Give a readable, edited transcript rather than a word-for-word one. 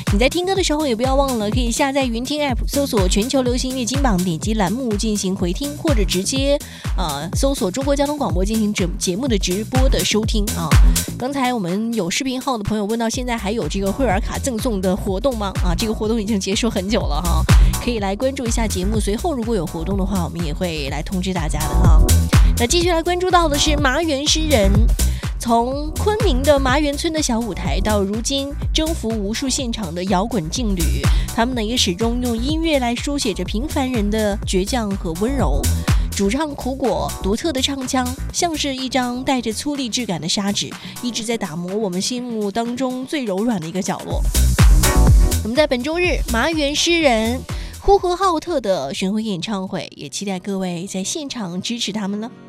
你在听歌的时候也不要忘了可以下载云听 App， 搜索全球流行音乐金榜，点击栏目进行回听，或者直接搜索中国交通广播进行节目的直播的收听啊。刚才我们有视频号的朋友问到现在还有这个会员卡赠送的活动吗？这个活动已经结束很久了哈，可以来关注一下节目，随后如果有活动的话我们也会来通知大家的哈。那继续来关注到的是麻园诗人，从昆明的麻园村的小舞台到如今征服无数现场的摇滚劲旅，他们呢也始终用音乐来书写着平凡人的倔强和温柔。主唱苦果独特的唱腔像是一张带着粗粝质感的砂纸，一直在打磨我们心目当中最柔软的一个角落。我们在本周日麻园诗人呼和浩特的巡回演唱会，也期待各位在现场支持他们了。